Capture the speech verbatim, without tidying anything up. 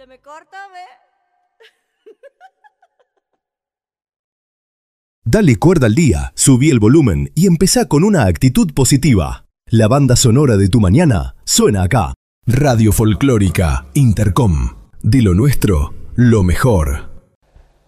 Se me corta, ¿ve? Dale cuerda al día, subí el volumen y empezá con una actitud positiva. La banda sonora de tu mañana suena acá. Radio Folclórica Intercom. De lo nuestro, lo mejor.